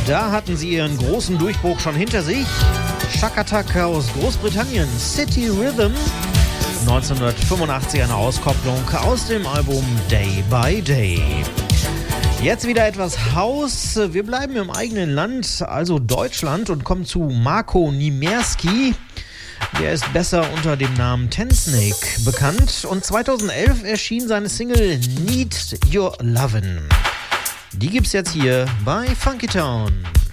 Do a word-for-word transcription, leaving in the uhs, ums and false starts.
Da hatten sie ihren großen Durchbruch schon hinter sich. Chaka Attack aus Großbritannien, City Rhythm. neunzehnhundertfünfundachtzig eine Auskopplung aus dem Album Day by Day. Jetzt wieder etwas Haus. Wir bleiben im eigenen Land, also Deutschland, und kommen zu Marco Niemerski. Der ist besser unter dem Namen Ten Snake bekannt. Und zweitausendelf erschien seine Single Need Your Lovin'. Die gibt's jetzt hier bei Funky Town.